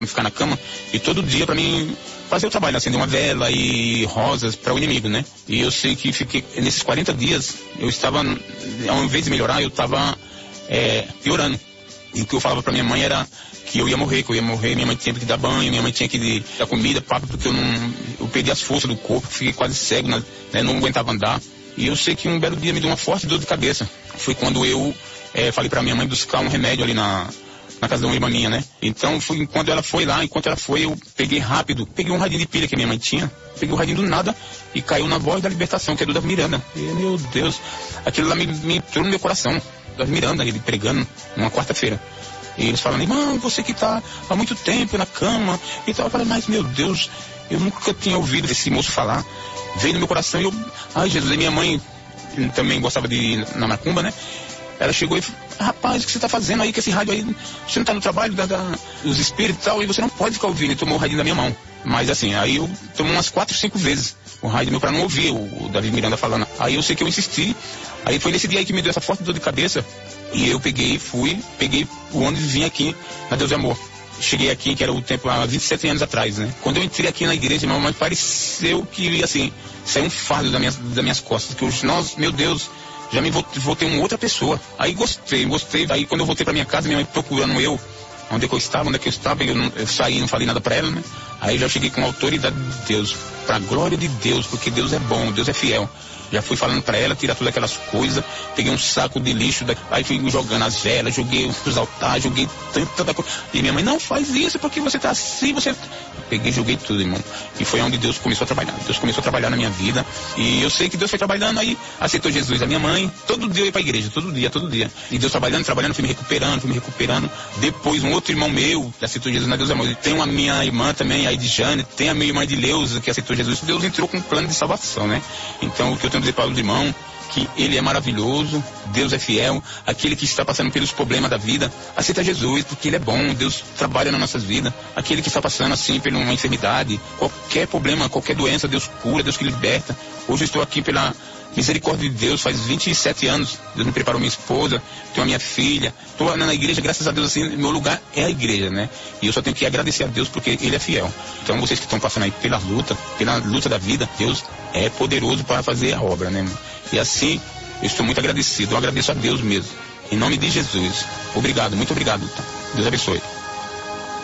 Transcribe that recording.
ficar na cama, e todo dia pra mim fazer o trabalho, acender uma vela e rosas para o inimigo, né? E eu sei que fiquei, nesses 40 dias, eu estava, ao invés de melhorar, eu estava piorando. E o que eu falava pra minha mãe era que eu ia morrer, minha mãe tinha que dar banho, minha mãe tinha que dar comida, papo, porque eu perdi as forças do corpo, fiquei quase cego, né? Não aguentava andar. E eu sei que um belo dia me deu uma forte dor de cabeça. Foi quando eu falei pra minha mãe buscar um remédio ali na casa de uma irmã minha, né? Então, enquanto ela foi, eu peguei rápido, peguei um radinho de pilha que minha mãe tinha, peguei o radinho do nada e caiu na Voz da Libertação, que é do Davi Miranda. E, meu Deus, aquilo lá me entrou no meu coração. Davi Miranda, ele pregando numa quarta-feira. E eles falando, irmão, você que tá há muito tempo na cama e tal. Eu falei, mas meu Deus, eu nunca tinha ouvido esse moço falar. Veio no meu coração e eu, ai Jesus, e minha mãe também gostava de ir na macumba, né? Ela chegou e falou, rapaz, o que você tá fazendo aí com esse rádio aí? Você não tá no trabalho dos espíritos e tal, e você não pode ficar ouvindo. E tomou o radinho da minha mão. Mas assim, aí eu tomei umas 4, 5 vezes o rádio meu pra não ouvir o Davi Miranda falando. Aí eu sei que eu insisti. Aí foi nesse dia aí que me deu essa forte dor de cabeça. E eu peguei o ônibus e vim aqui na Deus e Amor. Cheguei aqui, que era o tempo há 27 anos atrás, né? Quando eu entrei aqui na igreja, irmão, mas pareceu que, assim, saiu um fardo das minhas costas. Que hoje, nossa, meu Deus, já me voltei uma outra pessoa. Aí gostei. Aí quando eu voltei pra minha casa, minha mãe procurando onde é que eu estava, eu saí, não falei nada pra ela, né? Aí já cheguei com a autoridade de Deus, pra glória de Deus, porque Deus é bom, Deus é fiel. Já fui falando pra ela, tirar todas aquelas coisas, peguei um saco de lixo, aí fui jogando as velas, joguei os altares, joguei tanta coisa. E minha mãe, não faz isso, porque você tá assim, Peguei, joguei tudo, irmão. E foi onde Deus começou a trabalhar. Deus começou a trabalhar na minha vida. E eu sei que Deus foi trabalhando, aí aceitou Jesus. A minha mãe, todo dia eu ia pra igreja, todo dia. E Deus trabalhando, fui me recuperando. Depois, um outro irmão meu, que aceitou Jesus na Deus Amor. Tem uma minha irmã também, a Edjane, tem a minha irmã de Leusa, que aceitou Jesus. Deus entrou com um plano de salvação, né? Então, o que eu tenho a dizer para os irmãos, que Ele é maravilhoso, Deus é fiel, aquele que está passando pelos problemas da vida, aceita Jesus, porque Ele é bom, Deus trabalha nas nossas vidas. Aquele que está passando assim por uma enfermidade, qualquer problema, qualquer doença, Deus cura, Deus que liberta. Hoje eu estou aqui pela misericórdia de Deus, faz 27 anos, Deus me preparou minha esposa, tenho a minha filha, estou na igreja, graças a Deus, assim, meu lugar é a igreja, né? E eu só tenho que agradecer a Deus porque Ele é fiel. Então vocês que estão passando aí pela luta da vida, Deus é poderoso para fazer a obra, né? E assim, eu estou muito agradecido, eu agradeço a Deus mesmo. Em nome de Jesus. Obrigado, muito obrigado. Deus abençoe.